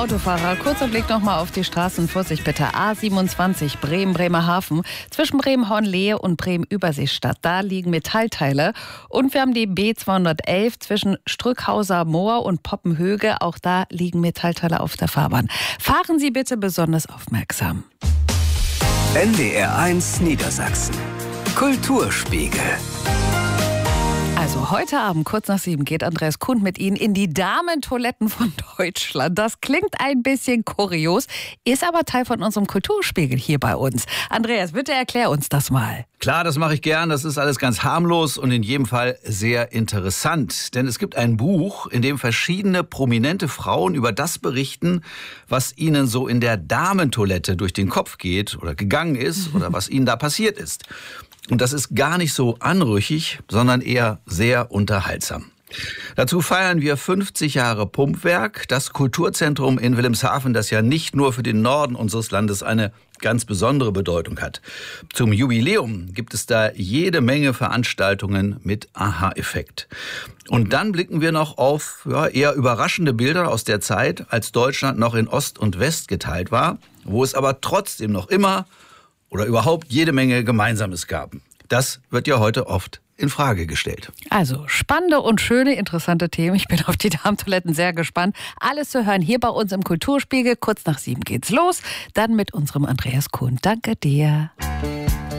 Autofahrer, kurzer Blick nochmal auf die Straßen. Vorsicht bitte. A27 Bremen-Bremerhaven. Zwischen Bremen-Hornlehe und Bremen-Überseestadt. Da liegen Metallteile. Und wir haben die B211 zwischen Strückhauser Moor und Poppenhöge. Auch da liegen Metallteile auf der Fahrbahn. Fahren Sie bitte besonders aufmerksam. NDR1 Niedersachsen. Kulturspiegel. Also heute Abend, kurz nach 7, geht Andreas Kundt mit Ihnen in die Damentoiletten von Deutschland. Das klingt ein bisschen kurios, ist aber Teil von unserem Kulturspiegel hier bei uns. Andreas, bitte erklär uns das mal. Klar, das mache ich gern. Das ist alles ganz harmlos und in jedem Fall sehr interessant. Denn es gibt ein Buch, in dem verschiedene prominente Frauen über das berichten, was ihnen so in der Damentoilette durch den Kopf geht oder gegangen ist oder was ihnen da passiert ist. Und das ist gar nicht so anrüchig, sondern eher sehr unterhaltsam. Dazu feiern wir 50 Jahre Pumpwerk, das Kulturzentrum in Wilhelmshaven, das ja nicht nur für den Norden unseres Landes eine ganz besondere Bedeutung hat. Zum Jubiläum gibt es da jede Menge Veranstaltungen mit Aha-Effekt. Und dann blicken wir noch auf eher überraschende Bilder aus der Zeit, als Deutschland noch in Ost und West geteilt war, wo es aber trotzdem noch immer oder überhaupt jede Menge Gemeinsames gab. Das wird ja heute oft in Frage gestellt. Also spannende und schöne, interessante Themen. Ich bin auf die Damentoiletten sehr gespannt. Alles zu hören hier bei uns im Kulturspiegel. Kurz nach 7 geht's los. Dann mit unserem Andreas Kundt. Danke dir.